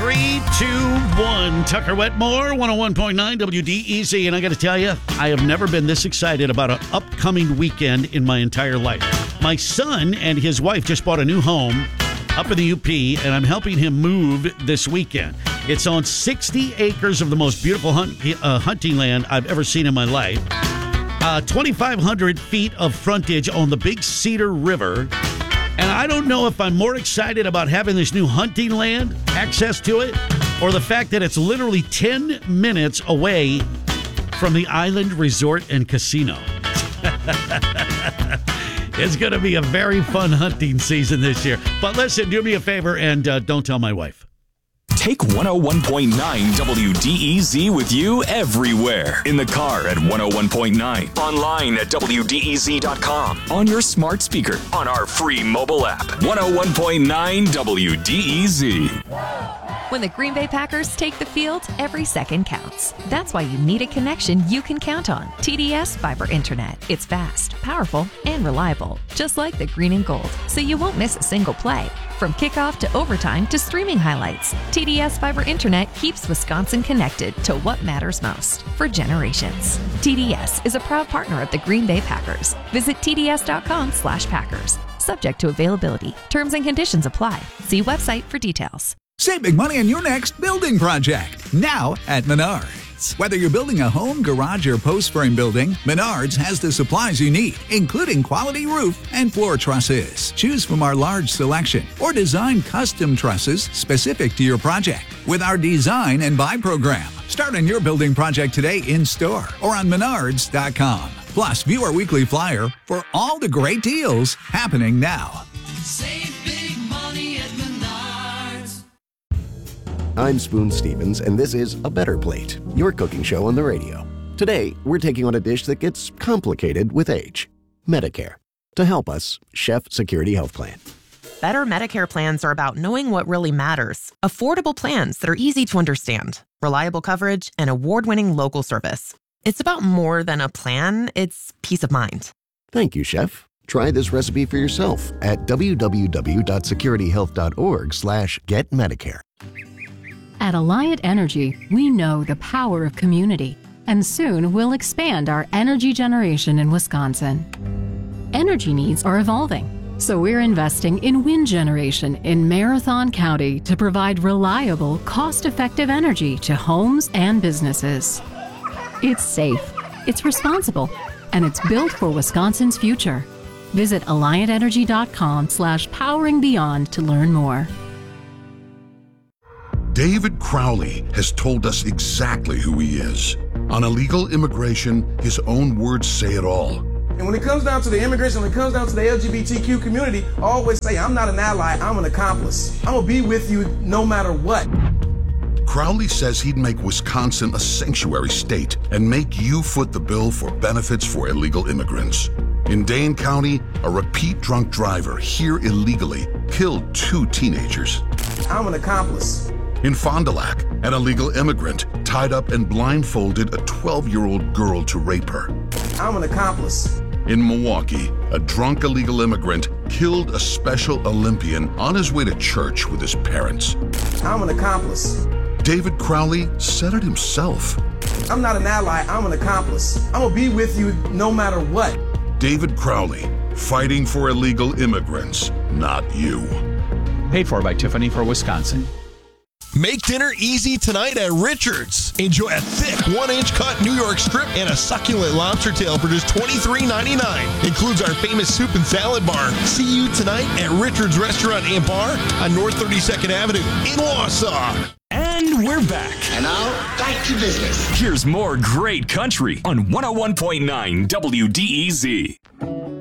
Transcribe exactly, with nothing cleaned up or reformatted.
Three, two, one. Tucker Wetmore, one oh one point nine W D E Z. And I got to tell you, I have never been this excited about an upcoming weekend in my entire life. My son and his wife just bought a new home up in the U P, and I'm helping him move this weekend. It's on sixty acres of the most beautiful hunt, uh, hunting land I've ever seen in my life. Uh, twenty-five hundred feet of frontage on the Big Cedar River. And I don't know if I'm more excited about having this new hunting land, access to it, or the fact that it's literally ten minutes away from the Island Resort and Casino. It's going to be a very fun hunting season this year. But listen, do me a favor and uh, don't tell my wife. Take one oh one point nine W D E Z with you everywhere. In the car at one oh one point nine. Online at W D E Z dot com. On your smart speaker. On our free mobile app. one oh one point nine W D E Z. When the Green Bay Packers take the field, every second counts. That's why you need a connection you can count on. T D S Fiber Internet. It's fast, powerful, and reliable, just like the green and gold, so you won't miss a single play. From kickoff to overtime to streaming highlights, T D S Fiber Internet keeps Wisconsin connected to what matters most for generations. T D S is a proud partner of the Green Bay Packers. Visit T D S dot com slash Packers. Subject to availability. Terms and conditions apply. See website for details. Save big money on your next building project, now at Menards. Whether you're building a home, garage, or post frame building, Menards has the supplies you need, including quality roof and floor trusses. Choose from our large selection or design custom trusses specific to your project with our design and buy program. Start on your building project today in store or on Menards dot com. Plus, view our weekly flyer for all the great deals happening now. Save big money at Menards. I'm Spoon Stevens, and this is A Better Plate, your cooking show on the radio. Today, we're taking on a dish that gets complicated with age, Medicare. To help us, Chef Security Health Plan. Better Medicare plans are about knowing what really matters. Affordable plans that are easy to understand, reliable coverage, and award-winning local service. It's about more than a plan, it's peace of mind. Thank you, Chef. Try this recipe for yourself at w w w dot security health dot org slash get medicare. At Alliant Energy, we know the power of community, and soon we'll expand our energy generation in Wisconsin. Energy needs are evolving, so we're investing in wind generation in Marathon County to provide reliable, cost-effective energy to homes and businesses. It's safe, it's responsible, and it's built for Wisconsin's future. Visit alliant energy dot com slash powering beyond to learn more. David Crowley has told us exactly who he is. On illegal immigration, his own words say it all. And when it comes down to the immigration, when it comes down to the L G B T Q community, I always say, I'm not an ally, I'm an accomplice. I'm gonna be with you no matter what. Crowley says he'd make Wisconsin a sanctuary state and make you foot the bill for benefits for illegal immigrants. In Dane County, a repeat drunk driver here illegally killed two teenagers. I'm an accomplice. In Fond du Lac, an illegal immigrant tied up and blindfolded a twelve-year-old girl to rape her. I'm an accomplice. In Milwaukee, a drunk illegal immigrant killed a Special Olympian on his way to church with his parents. I'm an accomplice. David Crowley said it himself. I'm not an ally, I'm an accomplice. I'm gonna be with you no matter what. David Crowley, fighting for illegal immigrants, not you. Paid for by Tiffany for Wisconsin. Make dinner easy tonight at Richards. Enjoy a thick one-inch cut New York strip and a succulent lobster tail for just twenty-three ninety-nine. Includes our famous soup and salad bar. See you tonight at Richards Restaurant and Bar on North thirty-second Avenue in Wausau. And we're back. And now, back to business. Here's more great country on one oh one point nine W D E Z.